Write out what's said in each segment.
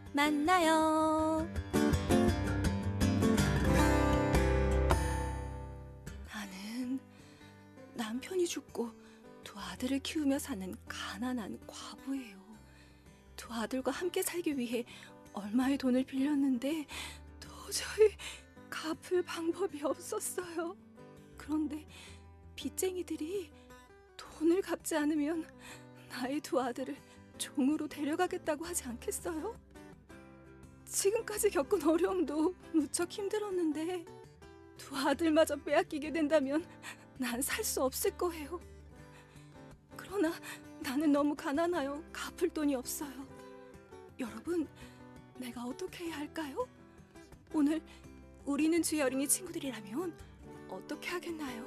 만나요. 나는 남편이 죽고 두 아들을 키우며 사는 가난한 과부예요. 두 아들과 함께 살기 위해 얼마의 돈을 빌렸는데 도저히 갚을 방법이 없었어요. 그런데 빚쟁이들이 돈을 갚지 않으면 나의 두 아들을 종으로 데려가겠다고 하지 않겠어요? 지금까지 겪은 어려움도 무척 힘들었는데 두 아들마저 빼앗기게 된다면 난 살 수 없을 거예요. 그러나 나는 너무 가난하여 갚을 돈이 없어요. 여러분, 내가 어떻게 해야 할까요? 오늘 우리는 주의 어린이 친구들이라면 어떻게 하겠나요?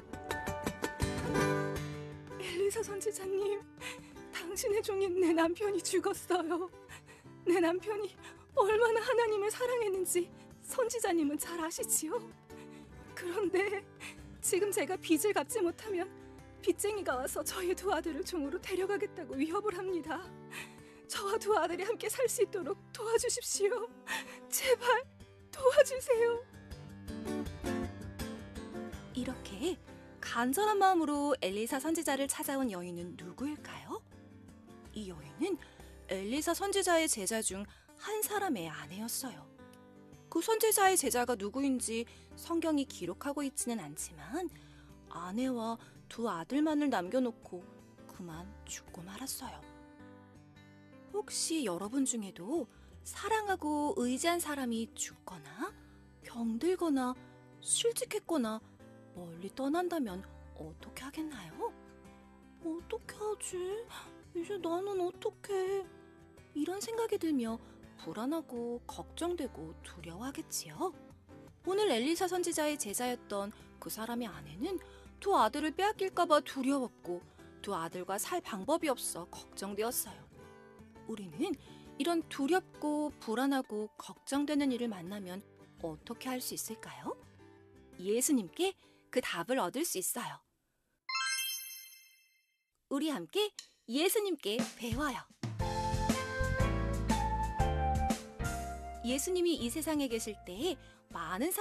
엘리사 선지자님, 당신의 종인 내 남편이 죽었어요. 내 남편이 얼마나 하나님을 사랑했는지 선지자님은 잘 아시지요? 그런데 지금 제가 빚을 갚지 못하면 빚쟁이가 와서 저희 두 아들을 종으로 데려가겠다고 위협을 합니다. 저와 두 아들이 함께 살 수 있도록 도와주십시오. 제발 도와주세요. 이렇게 간절한 마음으로 엘리사 선지자를 찾아온 여인은 누구일까요? 이 여인은 엘리사 선지자의 제자 중 한 사람의 아내였어요. 그 선지자의 제자가 누구인지 성경이 기록하고 있지는 않지만 아내와 두 아들만을 남겨놓고 그만 죽고 말았어요. 혹시 여러분 중에도 사랑하고 의지한 사람이 죽거나 병들거나 실직했거나 멀리 떠난다면 어떻게 하겠나요? 어떻게 하지? 이제 나는 어떡해? 이런 생각이 들며 불안하고 걱정되고 두려워하겠지요. 오늘 엘리사 선지자의 제자였던 그 사람의 아내는 두 아들을 빼앗길까봐 두려웠고 두 아들과 살 방법이 없어 걱정되었어요. 우리는 이런 두렵고 불안하고 걱정되는 일을 만나면 어떻게 할 수 있을까요? 예수님께 그 답을 얻을 수 있어요. 우리 함께 예수님께 배워요. 예수님이 이 세상에 계실 때에 많은